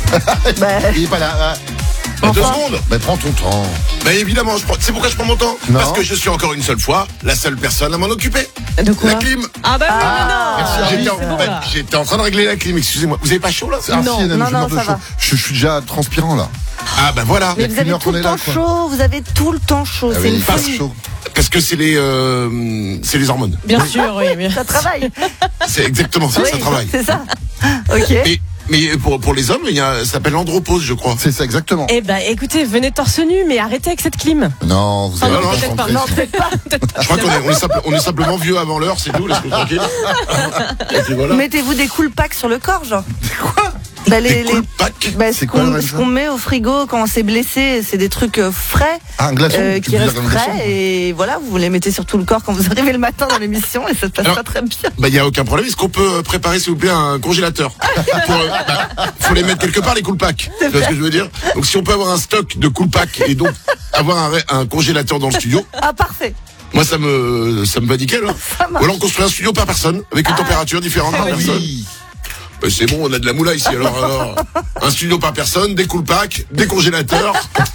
Il est pas là. Enfin. 2 secondes. Mais prends ton temps. Mais évidemment, c'est pourquoi je prends mon temps. Non. Parce que je suis encore une seule fois la seule personne à m'en occuper. De quoi? La clim. Ah bah oui, merci, non. J'étais en train de régler la clim, excusez-moi. Vous avez pas chaud là? Ah, Non. si, elle a Non, une humeur de ça chaud. va. Je suis déjà transpirant là. Ah bah voilà. Mais y a vous qu'une avez heure tout qu'on le est là, temps quoi. chaud, vous avez tout le temps chaud. Ah C'est oui, une pas folie. chaud. Parce que c'est les hormones. Bien sûr, oui. Mais... Ça travaille. C'est exactement ça, Oui, ça travaille. C'est ça. Ok. Mais pour les hommes, ça s'appelle l'andropause, je crois. C'est ça, exactement. Eh ben, écoutez, venez torse nu, mais arrêtez avec cette clim. Non, vous Ah allez non, vous peut-être pas. concentrer. Non, peut-être pas. Je crois qu'on est simplement vieux avant l'heure, c'est tout, laisse-nous tranquille. Et puis voilà. Mettez-vous des cool packs sur le corps, genre. Quoi? Bah, Des cool packs. ce C'est quoi, qu'on Lorenza ce qu'on met au frigo quand on s'est blessé, c'est des trucs frais, Ah, un glaçon. Tu qui veux dire restent un glaçon frais, et voilà, vous les mettez sur tout le corps quand vous arrivez le matin dans l'émission, et ça se passe Alors, pas très bien. Bah, y a aucun problème. Est-ce qu'on peut préparer, s'il vous plaît, un congélateur? Faut les mettre quelque part, les cool packs. Tu vois ce que je veux dire? Donc, si on peut avoir un stock de cool packs et donc avoir un congélateur dans le studio, Ah, parfait. moi, ça me va nickel, hein. Ça marche. Ou alors, on construit un studio par personne, avec une température différente par personne. Oui. Ben, c'est bon, on a de la moula ici, alors. Un studio par personne, des cool packs, des congélateurs.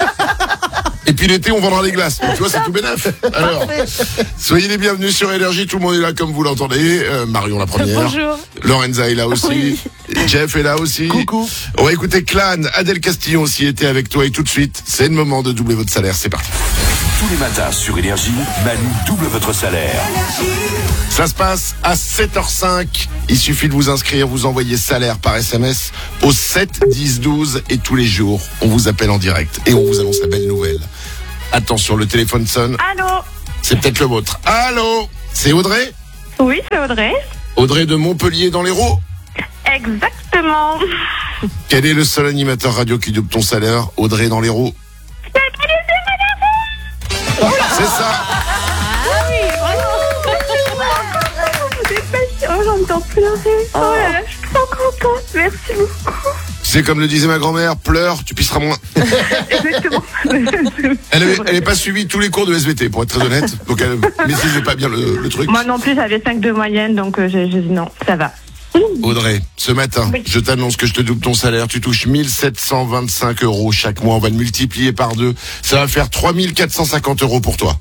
Et puis l'été, on vendra des glaces. Donc, tu vois, c'est tout bénef. Alors, soyez les bienvenus sur Énergie. Tout le monde est là, comme vous l'entendez. Marion, la première. Bonjour. Lorenza est là aussi. Jeff est là aussi. Coucou. On va écouter Clan. Adèle Castillon aussi était avec toi. Et tout de suite, c'est le moment de doubler votre salaire. C'est parti. Tous les matins sur Énergie, Manu double votre salaire. Ça se passe à 7h05. Il suffit de vous inscrire, vous envoyez salaire par SMS au 7 10 12 et tous les jours, on vous appelle en direct et on vous annonce la belle nouvelle. Attention, le téléphone sonne. Allô? C'est peut-être le vôtre. Allô? C'est Audrey? Oui, c'est Audrey. Audrey de Montpellier dans l'Hérault? Exactement. Quel est le seul animateur radio qui double ton salaire? Audrey dans l'Hérault? C'est ça. Oh, j'entends pleurer. Oh là là, je suis trop contente. Merci beaucoup. C'est comme le disait ma grand-mère, pleure, tu pisseras moins. Exactement. Elle est pas suivi tous les cours de SVT, pour être très honnête. Donc elle maîtrisait pas bien le truc. Moi non plus, j'avais 5 de moyenne, donc j'ai dit non, ça va. Audrey, ce matin, Oui. je t'annonce que je te double ton salaire. Tu touches 1725 € chaque mois. On va le multiplier par 2. Ça va faire 3450 € pour toi.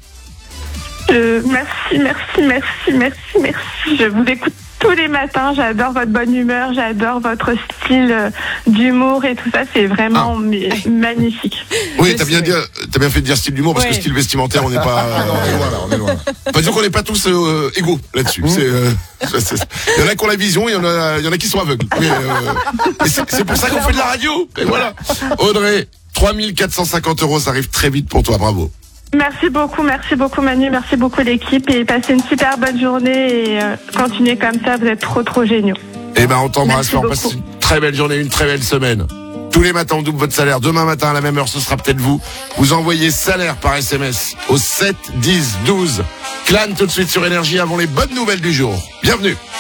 Merci. Je vous écoute tous les matins. J'adore votre bonne humeur, j'adore votre style d'humour et tout ça. C'est vraiment magnifique. Oui, t'as bien fait de dire style d'humour parce que Oui. style vestimentaire, on n'est pas. On est loin. Enfin, disons qu'on n'est pas tous égaux là-dessus. Il y en a qui ont la vision, il y en a qui sont aveugles. Mais c'est pour ça qu'on fait de la radio. Et voilà. Audrey, 3450 €, ça arrive très vite pour toi. Bravo. Merci beaucoup Manu, merci beaucoup l'équipe et passez une super bonne journée et continuez comme ça, vous êtes trop géniaux. Eh ben, on t'embrasse. Merci On passe beaucoup. une très belle journée, une très belle semaine. Tous les matins, on double votre salaire. Demain matin, à la même heure, ce sera peut-être vous. Vous envoyez salaire par SMS au 7 10 12. Clan tout de suite sur Énergie avant les bonnes nouvelles du jour. Bienvenue.